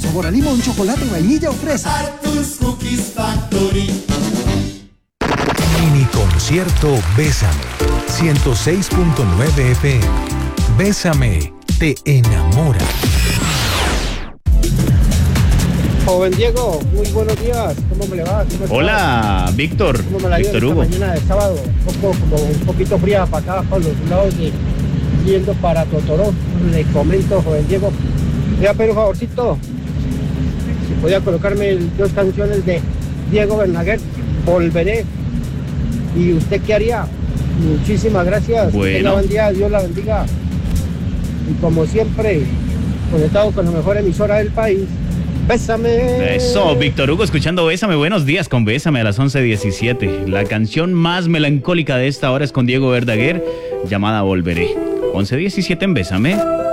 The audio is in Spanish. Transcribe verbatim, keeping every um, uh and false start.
sabor a limón, chocolate, vainilla o fresa. Arthur's Cookies Factory. Mini concierto Bésame, ciento seis punto nueve F M. Bésame, te enamora. Joven Diego, muy buenos días. ¿Cómo me le va? ¿Cómo está? Hola, Víctor. ¿Cómo me la dio Víctor esta Hugo. mañana de sábado? Un poco, como un poquito fría para acá, para los lados de yendo para Totoró. Le comento, joven Diego. Le voy a pedir un favorcito. Si podía colocarme el- dos canciones de Diego Verdaguer, Volveré. ¿Y usted qué haría? Muchísimas gracias. Bueno. Que tenga buen día, Dios la bendiga. Y como siempre, conectado con la mejor emisora del país. Bésame. Eso, Víctor Hugo, escuchando Bésame. Buenos días con Bésame a las once diecisiete. La canción más melancólica de esta hora es con Diego Verdaguer, llamada Volveré. once diecisiete en Bésame.